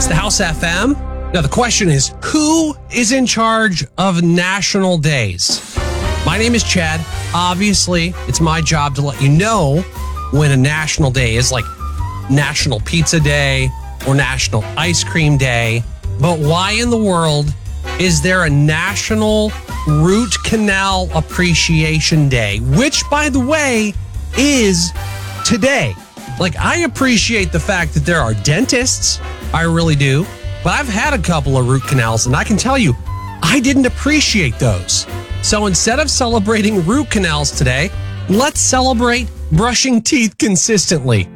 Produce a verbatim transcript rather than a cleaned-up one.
It's the House F M. Now, the question is, who is in charge of national days? My name is Chad. Obviously, it's my job to let you know when a national day is, like National Pizza Day or National Ice Cream Day. But why in the world is there a National Root Canal Appreciation Day? Which, by the way, is today. Like, I appreciate the fact that there are dentists. I really do. But I've had a couple of root canals, and I can tell you, I didn't appreciate those. So instead of celebrating root canals today, let's celebrate brushing teeth consistently.